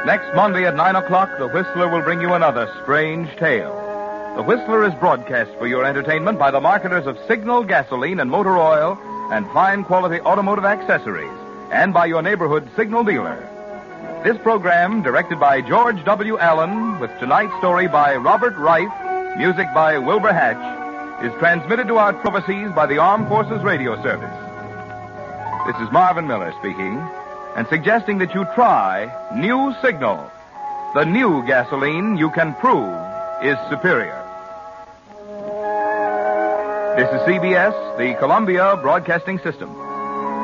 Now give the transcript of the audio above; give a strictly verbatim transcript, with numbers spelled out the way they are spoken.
Next Monday at nine o'clock, The Whistler will bring you another strange tale. The Whistler is broadcast for your entertainment by the marketers of Signal gasoline and motor oil and fine quality automotive accessories, and by your neighborhood Signal dealer. This program, directed by George W. Allen, with tonight's story by Robert Reif, music by Wilbur Hatch, is transmitted to our overseas by the Armed Forces Radio Service. This is Marvin Miller speaking, and suggesting that you try New Signal, the new gasoline you can prove is superior. This is C B S, the Columbia Broadcasting System.